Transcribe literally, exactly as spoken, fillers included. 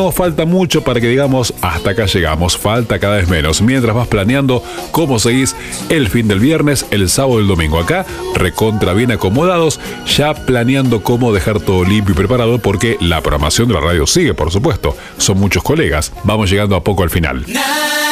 No falta mucho para que digamos hasta acá llegamos, falta cada vez menos. Mientras vas planeando cómo seguís el fin del viernes, el sábado y el domingo. Acá, recontra bien acomodados, ya planeando cómo dejar todo limpio y preparado, porque la programación de la radio sigue, por supuesto. Son muchos colegas. Vamos llegando a poco al final.